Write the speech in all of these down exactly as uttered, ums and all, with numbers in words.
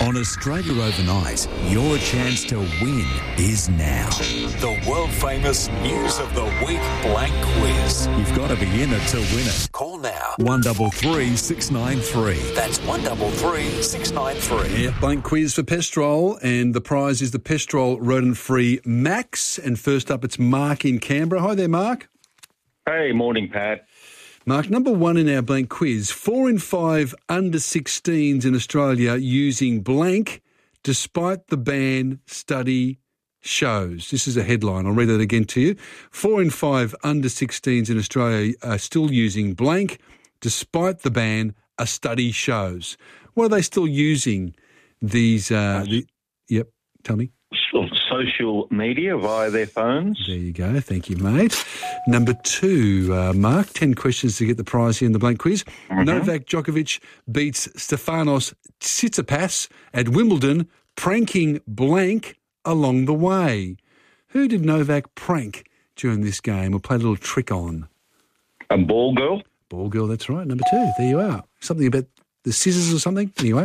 On Australia Overnight, your chance to win is now. The world-famous News of the Week blank quiz. You've got to be in it to win it. Call now. one double three six nine three. That's one double three six nine three. Yeah, blank quiz for Pestrol, and the prize is the Pestrol rodent-free Max. And first up, it's Mark in Canberra. Hi there, Mark. Hey, morning, Pat. Mark, number one in our blank quiz, four in five under sixteens in Australia using blank despite the ban, study shows. This is a headline. I'll read that again to you. Four in five under sixteens in Australia are still using blank despite the ban, a study shows. What are they still using these? Uh, the, yep, tell me. Social media via their phones. There you go. Thank you, mate. Number two, uh, Mark, ten questions to get the prize here in the blank quiz. Mm-hmm. Novak Djokovic beats Stefanos Tsitsipas at Wimbledon, pranking blank along the way. Who did Novak prank during this game or play a little trick on? A ball girl. Ball girl, that's right. Number two, there you are. Something about the scissors or something. Anyway,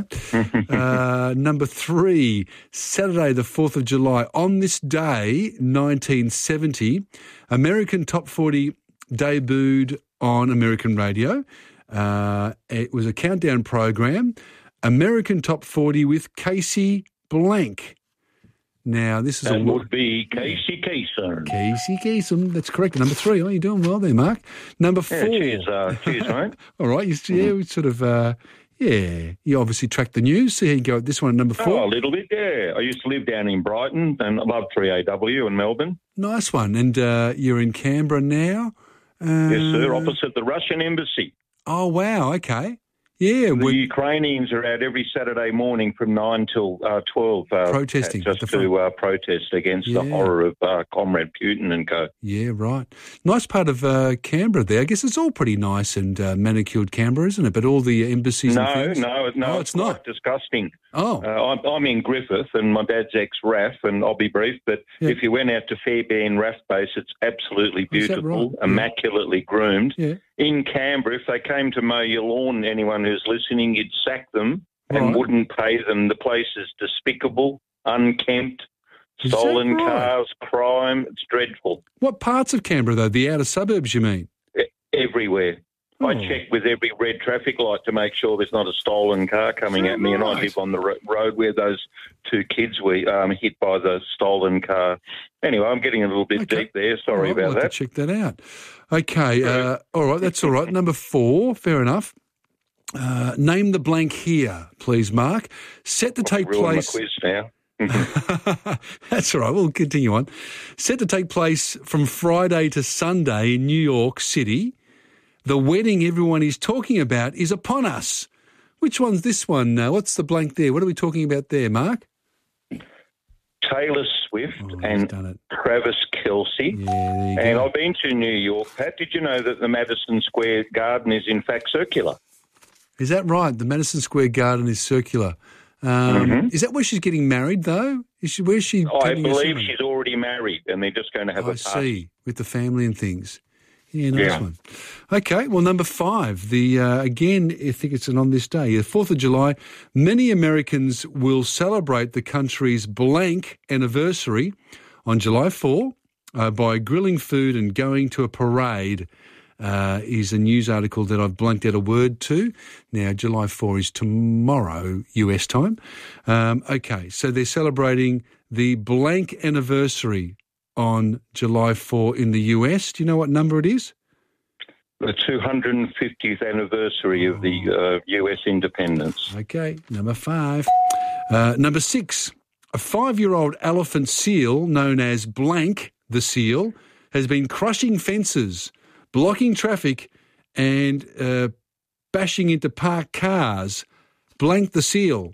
uh, number three, Saturday the fourth of July. On this day, nineteen seventy, American Top forty debuted on American radio. Uh, it was a countdown program, American Top forty with Casey Blank. Now, this is that a... That would be Casey Kasem. Casey Kasem, that's correct. Number three. Oh, you're doing well there, Mark. Number four. Yeah, cheers, uh, cheers, mate. All right, you, yeah, we sort of... Uh, Yeah, you obviously track the news. See how you go at this one at number four. Oh, a little bit, yeah. I used to live down in Brighton and I love three A W in Melbourne. Nice one. And uh, you're in Canberra now? Uh, yes, sir, opposite the Russian embassy. Oh, wow, okay. Yeah. The Ukrainians are out every Saturday morning from nine till uh, twelve. Uh, protesting. Just to uh, protest against yeah. the horror of uh, Comrade Putin and co. Yeah, right. Nice part of uh, Canberra there. I guess it's all pretty nice and uh, manicured Canberra, isn't it? But all the embassies no, and things? No, no, oh, it's, it's quite not. disgusting. Oh. Uh, I'm, I'm in Griffith and my dad's ex-R A F, and I'll be brief, but yeah. if you went out to Fairbairn R A F base, it's absolutely beautiful, right? immaculately yeah. groomed. Yeah. In Canberra, if they came to mow your lawn, anyone who's listening, you'd sack them and right. wouldn't pay them. The place is despicable, unkempt, is stolen right? cars, crime. It's dreadful. What parts of Canberra, though? The outer suburbs, you mean? Everywhere. Oh. I check with every red traffic light to make sure there's not a stolen car coming oh, at me, right. and I live on the ro- road where those two kids were um, hit by the stolen car. Anyway, I'm getting a little bit okay. deep there. Sorry right, about we'll have that. To check that out. Okay, uh, all right, that's all right. Number four, fair enough. Uh, name the blank here, please, Mark. Set to take Ruin place. My quiz now. That's all right. We'll continue on. Set to take place from Friday to Sunday in New York City. The wedding everyone is talking about is upon us. Which one's this one? Uh, what's the blank there? What are we talking about there, Mark? Taylor Swift oh, and Travis Kelce. Yeah, there you and go. I've been to New York, Pat. Did you know that the Madison Square Garden is in fact circular? Is that right? The Madison Square Garden is circular. Um, mm-hmm. Is that where she's getting married, though? Is she? Where's she? I believe she's already married, and they're just going to have oh, a party. I see, with the family and things. Yeah, nice yeah. one. Okay, well, number five, the uh, again, I think it's an on this day, the fourth of July, many Americans will celebrate the country's blank anniversary on July fourth uh, by grilling food and going to a parade. Uh, is a news article that I've blanked out a word to. Now, July fourth is tomorrow, U S time. Um, okay, so they're celebrating the blank anniversary on July fourth in the U S. Do you know what number it is? The two hundred fiftieth anniversary of the uh, U S independence. Okay, number five. Uh, number six, a five-year-old elephant seal known as Blank the seal has been crushing fences, blocking traffic and uh, bashing into parked cars. Blank the seal.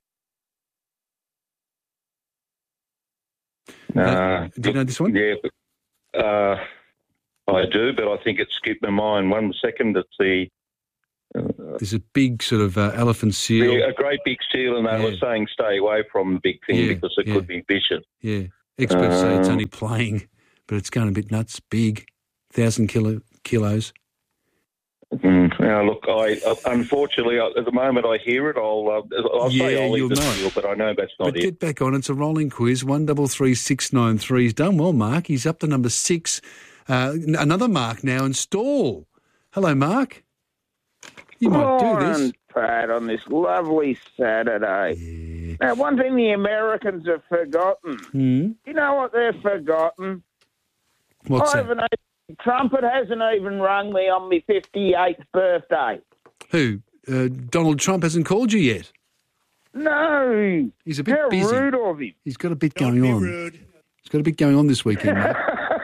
Uh, uh, do you know this one? Yeah, uh, I do, but I think it skipped my mind. One second, it's the... Uh, There's a big sort of uh, elephant seal. Yeah, a great big seal, and they yeah. were saying stay away from the big thing yeah, because it yeah. could be vicious. Yeah, experts uh, say it's Um, only playing, but it's going a bit nuts, big, one thousand kilo, kilos. Mm, now, look, I uh, unfortunately, uh, at the moment I hear it, I'll, uh, I'll Yeah, say I'll you'll leave the know. seal, but I know that's not But it. get back on. It's a rolling quiz. One double three six nine three. He's done well, Mark. He's up to number six. Uh, n- another Mark now in stall. Hello, Mark. You might do this. Morning, Pat, on this lovely Saturday. Yeah. Now, one thing the Americans have forgotten. Hmm? You know what they've forgotten? What's I that? haven't even, Trumpet hasn't even rung me on my fifty-eighth birthday. Who? Uh, Donald Trump hasn't called you yet. No. He's a bit How busy. rude of him. He's got a bit Don't going be on. rude. He's got a bit going on this weekend, mate.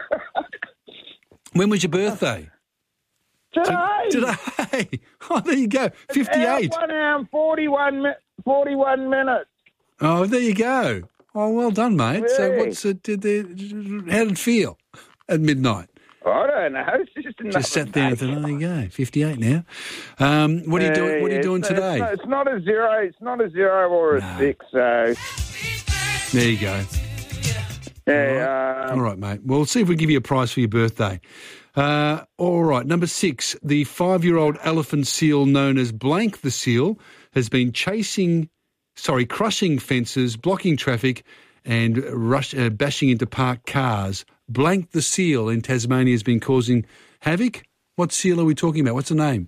When was your birthday? Today. Today. Oh, there you go. fifty-eight. One hour and forty-one, mi- forty-one minutes. Oh, there you go. Oh, well done, mate. So Yeah. what's it, did they, how did it feel at midnight? I don't know. It's just another Just sat there and day. thought, there you go, fifty-eight now. Um, what are you doing? What are you Yeah, doing it's, today? It's not, it's not a zero. It's not a zero or a No. six. So There you go. yeah. All Um, right, mate. Well, we'll see if we give you a prize for your birthday. Uh, all right, number six, the five-year-old elephant seal known as Blank the seal has been chasing, sorry, crushing fences, blocking traffic, and rush, uh, bashing into parked cars. Blank the seal in Tasmania has been causing havoc. What seal are we talking about? What's the name?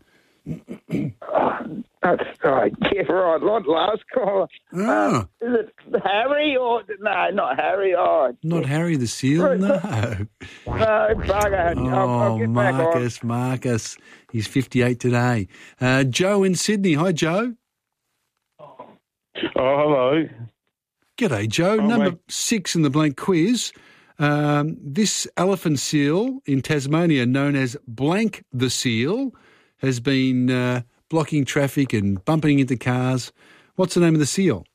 That's right. Yeah, right. Lot last caller. Ah. Um, is it Harry or no? Not Harry. Oh, Not Harry the seal, Right. no. no, bugger. I'll, I'll Oh, get back on. Marcus, Marcus. He's fifty-eight today. Uh, Joe in Sydney. Hi, Joe. Oh, hello. G'day, Joe. Oh, Number mate. six in the blank quiz. Um, this elephant seal in Tasmania, known as Blank the seal, has been uh, blocking traffic and bumping into cars. What's the name of the seal?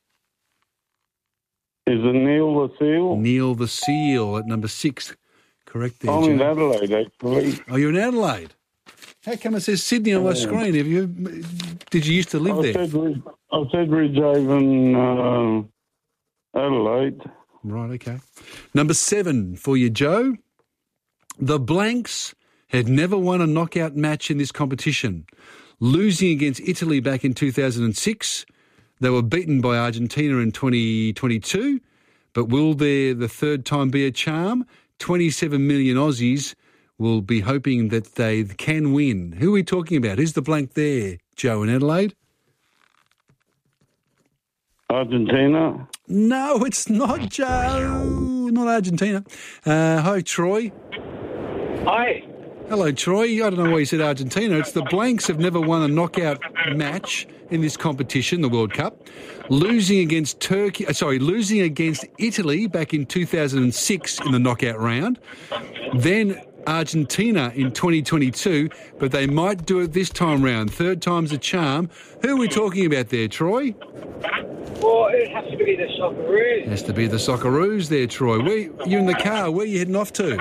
Is it Neil the Seal? Neil the seal at number six. Correct there, I'm in Joe. Adelaide, actually. Oh, you're in Adelaide. How come it says Sydney on my screen? Have you? Did you used to live I there? said, Rid- I said Ridgehaven, uh, Adelaide. Right, okay. Number seven for you, Joe. The Blanks had never won a knockout match in this competition. Losing against Italy back in two thousand six, they were beaten by Argentina in twenty twenty-two. But will there the third time be a charm? twenty-seven million Aussies will be hoping that they can win. Who are we talking about? Who's the blank there, Joe in Adelaide? Argentina. No, it's not Joe. Not Argentina. Uh, hi, Troy. Hi. Hello, Troy. I don't know why you said Argentina. It's the Blanks have never won a knockout match in this competition, the World Cup, losing against Turkey. uh, Sorry, losing against Italy back in two thousand six in the knockout round. Then Argentina in twenty twenty-two, but they might do it this time round. Third time's a charm. Who are we talking about there, Troy? Well, it has to be the Socceroos. Has to be the Socceroos there, Troy. Where you're in the car? Where are you heading off to?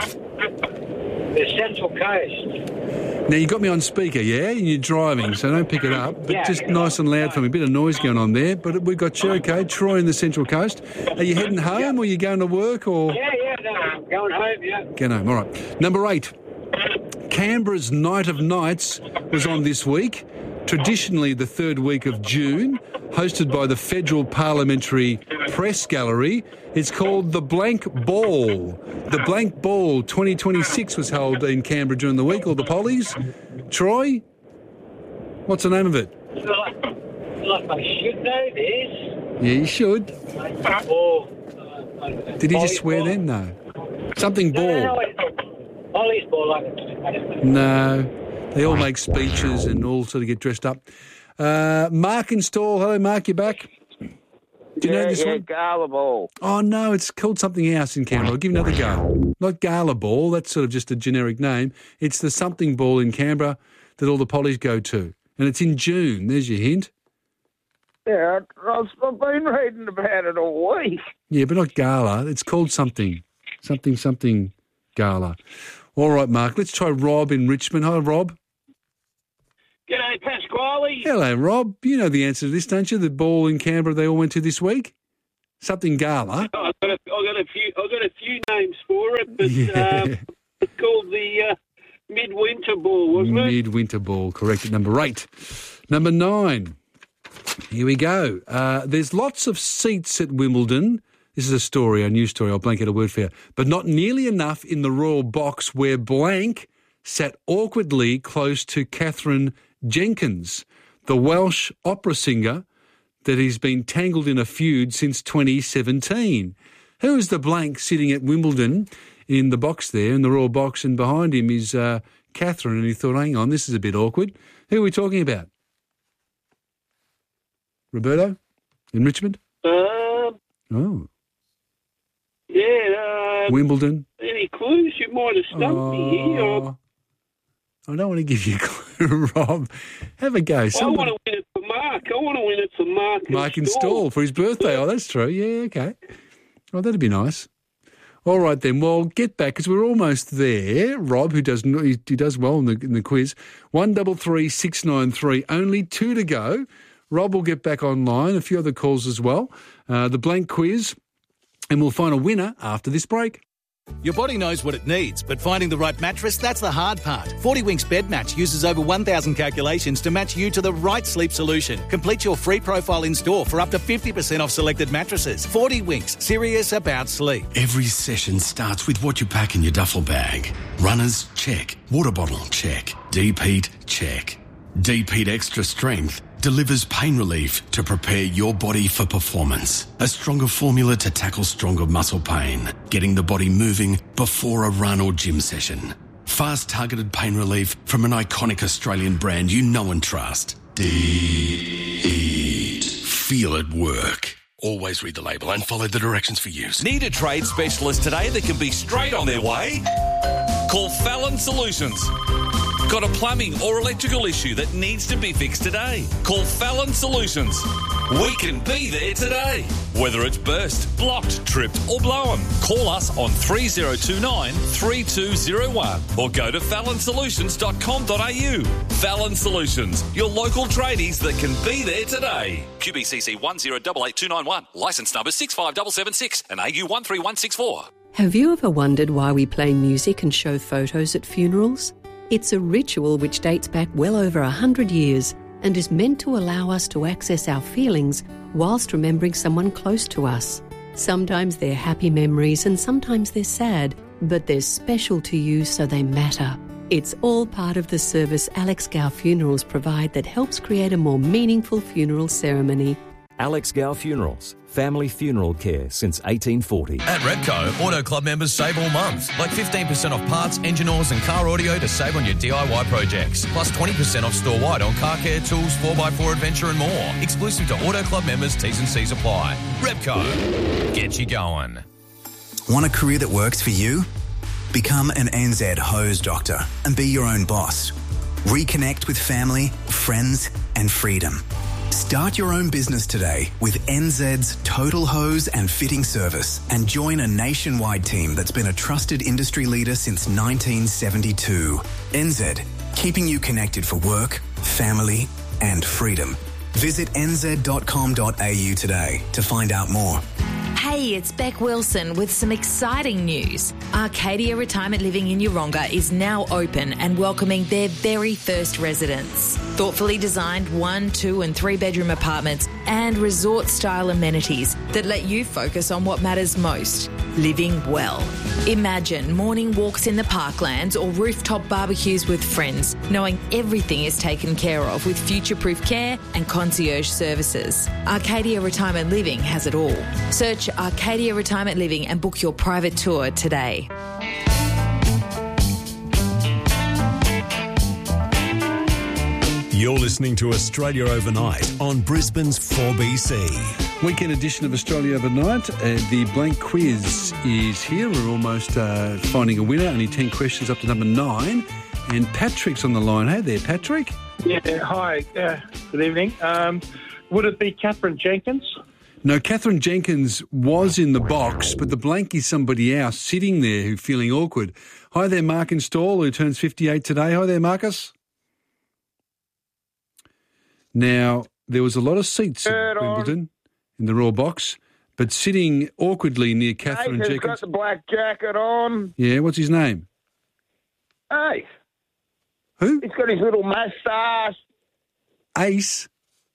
The Central Coast. Now, you got me on speaker, yeah? And you're driving, so don't pick it up. But Yeah. just nice and loud for me. A bit of noise going on there. But we've got you, okay? Troy in the Central Coast. Are you heading home or are you going to work or...? Yeah, yeah, no, I'm going home, yeah. Going home, all right. Number eight. Canberra's Night of Nights was on this week. Traditionally the third week of June, hosted by the Federal Parliamentary Press Gallery. It's called the Blank Ball. The Blank Ball twenty twenty-six was held in Canberra during the week, or the Pollies. Troy, what's the name of it? I feel like, I feel like I should know this. Yeah, you should. Or, uh, I don't know. Did he just Ollie's swear ball. then? No. Something No, no, no, ball. wait. Ollie's ball, I don't I don't know. No. They all make speeches and all sort of get dressed up. Uh, Mark in Stall. Hello, Mark, you back? Do you yeah, know this yeah, one? Gala ball. Oh, no, it's called something else in Canberra. I'll give you another go. Not Gala Ball, that's sort of just a generic name. It's the something ball in Canberra that all the Pollies go to. And it's in June. There's your hint. Yeah, I've I've been reading about it all week. Yeah, but not Gala. It's called something. Something, something Gala. All right, Mark, let's try Rob in Richmond. Hi, Rob. G'day, Pasquale. Hello, Rob. You know the answer to this, don't you? The ball in Canberra they all went to this week? Something Gala. Oh, I've got a, I've got a few. I've got a few names for it, but Yeah. um, it's called the uh, Midwinter Ball, wasn't it? Midwinter Ball, correct at number eight. Number nine. Here we go. Uh, there's lots of seats at Wimbledon. This is a story, a news story. I'll blank out a word for you. But not nearly enough in the royal box where blank sat awkwardly close to Catherine Jenkins, the Welsh opera singer that he's been tangled in a feud since twenty seventeen. Who is the blank sitting at Wimbledon in the box there, in the royal box, and behind him is uh, Catherine, and he thought, hang on, this is a bit awkward. Who are we talking about? Roberto? In Richmond? Uh, oh. Yeah. Uh, Wimbledon? Any clues? You might have stumped oh, me here. Or... I don't want to give you a clue, Rob. Have a go. Somebody... I want to win it for Mark. I want to win it for Mark Mark and Stall. Stall for his birthday. Oh, that's true. Yeah, okay. Oh, that'd be nice. All right, then. Well, get back, because we're almost there. Rob, who does he, he does well in the, in the quiz, one double three six nine three. Only two to go. Rob will get back online, a few other calls as well. Uh, the blank quiz, and we'll find a winner after this break. Your body knows what it needs, but finding the right mattress, that's the hard part. forty Winks Bed Match uses over one thousand calculations to match you to the right sleep solution. Complete your free profile in store for up to fifty percent off selected mattresses. forty Winks, serious about sleep. Every session starts with what you pack in your duffel bag. Runners, check. Water bottle, check. Deep heat, check. Deep Heat Extra Strength delivers pain relief to prepare your body for performance. A stronger formula to tackle stronger muscle pain, getting the body moving before a run or gym session. Fast targeted pain relief from an iconic Australian brand you know and trust. Deep. Feel it work. Always read the label and follow the directions for use. Need a trade specialist today that can be straight on their way? Call Fallon Solutions. Got a plumbing or electrical issue that needs to be fixed today? Call Fallon Solutions. We can be there today. Whether it's burst, blocked, tripped or blown, call us on three oh two nine, three two oh one or go to fallon solutions dot com dot a u. Fallon Solutions, your local tradies that can be there today. Q B C C one zero eight eight two nine one, licence number six five seven seven six and A U one three one six four. Have you ever wondered why we play music and show photos at funerals? It's a ritual which dates back well over a hundred years and is meant to allow us to access our feelings whilst remembering someone close to us. Sometimes they're happy memories and sometimes they're sad, but they're special to you so they matter. It's all part of the service Alex Gow Funerals provide that helps create a more meaningful funeral ceremony. Alex Gow Funerals, family funeral care since eighteen forty. At Repco, Auto Club members save all month. Like fifteen percent off parts, engine oils and car audio to save on your D I Y projects. Plus twenty percent off store-wide on car care, tools, four by four adventure and more. Exclusive to Auto Club members, T's and C's apply. Repco, get you going. Want a career that works for you? Become an N Z hose doctor and be your own boss. Reconnect with family, friends and freedom. Start your own business today with N Z's Total Hose and Fitting Service and join a nationwide team that's been a trusted industry leader since nineteen seventy-two. N Z, keeping you connected for work, family and freedom. Visit n z dot com dot a u today to find out more. Hey, it's Beck Wilson with some exciting news. Arcadia Retirement Living in Yeronga is now open and welcoming their very first residents. Thoughtfully designed one, two and three bedroom apartments and resort-style amenities that let you focus on what matters most, living well. Imagine morning walks in the parklands or rooftop barbecues with friends, knowing everything is taken care of with future-proof care and concierge services. Arcadia Retirement Living has it all. Search Arcadia Retirement Living and book your private tour today. You're listening to Australia Overnight on Brisbane's four B C. Weekend edition of Australia Overnight. Uh, the blank quiz is here. We're almost uh, finding a winner. Only ten questions up to number nine. And Patrick's on the line. Hey there, Patrick. Yeah, hi. Uh, good evening. Um, would it be Catherine Jenkins? No, Catherine Jenkins was in the box, but the blank is somebody else sitting there who's feeling awkward. Hi there, Mark in Stall, who turns fifty-eight today. Hi there, Marcus. Now, there was a lot of seats at Wimbledon in the Royal Box, but sitting awkwardly near Catherine Nathan's Jenkins. got the black jacket on. Yeah, what's his name? Hey. Who? He's got his little moustache. Ace?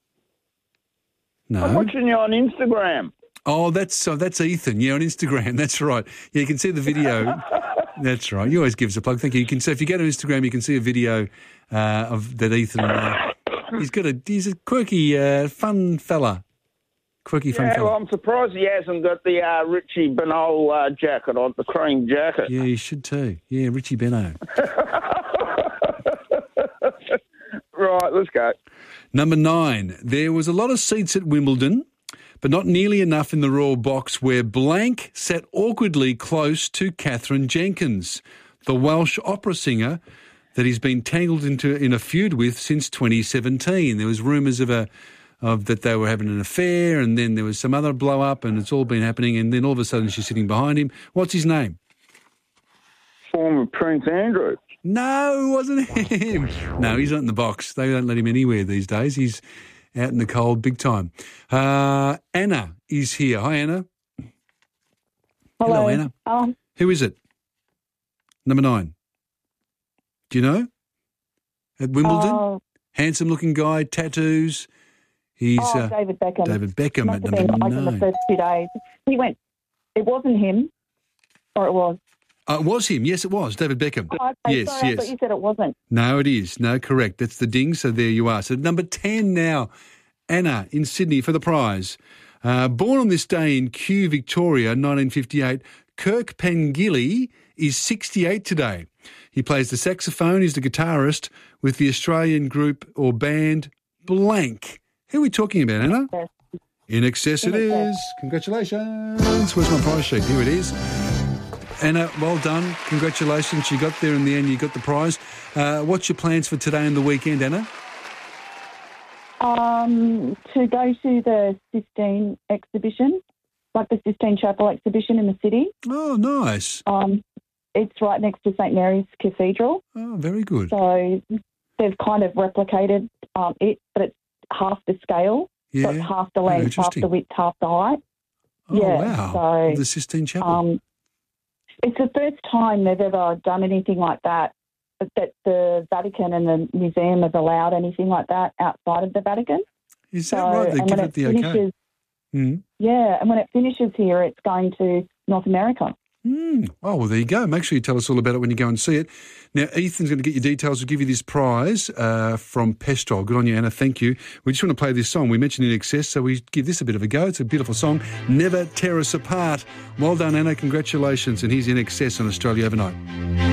No. I'm watching you on Instagram. Oh, that's so. That's Ethan. Yeah, on Instagram. That's right. Yeah, you can see the video. That's right. You always give us a plug. Thank you. You can see if you go to Instagram, you can see a video uh, of that Ethan. Uh, he's got a. He's a quirky, uh, fun fella. Quirky, fun Yeah, fella. well, I'm surprised he hasn't got the uh, Richie Benol uh, jacket on, the cream jacket. Yeah, you should too. Yeah, Richie Benno. Right, let's go. Number nine. There was a lot of seats at Wimbledon, but not nearly enough in the Royal Box, where blank sat awkwardly close to Catherine Jenkins, the Welsh opera singer that he's been tangled into in a feud with since twenty seventeen. There was rumours of a of that they were having an affair, and then there was some other blow up, and it's all been happening. And then all of a sudden, she's sitting behind him. What's his name? Former Prince Andrew. No, it wasn't him. No, he's not in the box. They don't let him anywhere these days. He's out in the cold big time. Uh, Anna is here. Hi, Anna. Hello. Hello, Anna. Um, Who is it? Number nine. Do you know? At Wimbledon? Oh. Handsome-looking guy, tattoos. He's oh, uh, David Beckham. David Beckham Must at have been number like in the nine. first two days. He went, it wasn't him, or it was. Uh, it was him. Yes, it was. David Beckham. Oh, okay, yes, sorry, I yes. thought you said it wasn't. No, it is. No, correct. That's the ding. So there you are. So number ten now, Anna in Sydney for the prize. Uh, born on this day in Kew, Victoria, nineteen fifty-eight, Kirk Pengilly is sixty-eight today. He plays the saxophone. He's the guitarist with the Australian group or band Blank. Who are we talking about, Anna? Yes. In Excess it is. Congratulations. Where's my prize sheet? Here it is. Anna, well done. Congratulations. You got there in the end. You got the prize. Uh, what's your plans for today and the weekend, Anna? Um, to go to the Sistine exhibition, like the Sistine Chapel exhibition in the city. Oh, nice. Um, it's right next to Saint Mary's Cathedral. Oh, very good. So they've kind of replicated um, it, but it's half the scale. Yeah. So it's half the Oh, length, half interesting. the width, half the height. Oh, yeah, wow. So, The Sistine Chapel. Um, it's the first time they've ever done anything like that, that the Vatican and the museum have allowed anything like that outside of the Vatican. Is that So- right? They and give when it the finishes, okay. Mm. Yeah, and when it finishes here, it's going to North America. Mm. Oh, well, there you go. Make sure you tell us all about it when you go and see it. Now, Ethan's going to get your details. We'll give you this prize uh, from Pestrol. Good on you, Anna. Thank you. We just want to play this song. We mentioned In Excess, so we give this a bit of a go. It's a beautiful song. Never Tear Us Apart. Well done, Anna. Congratulations. And here's In Excess on Australia Overnight.